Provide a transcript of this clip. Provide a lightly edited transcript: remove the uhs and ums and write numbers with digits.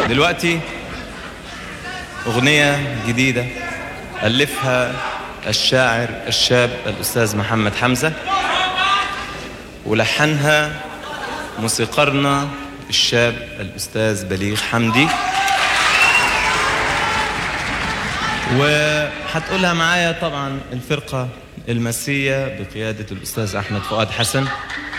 دلوقتي أغنية جديدة ألفها الشاعر الشاب الأستاذ محمد حمزة، ولحنها موسيقارنا الشاب الأستاذ بليغ حمدي، وحتقولها معايا طبعا الفرقة المسية بقيادة الأستاذ أحمد فؤاد حسن.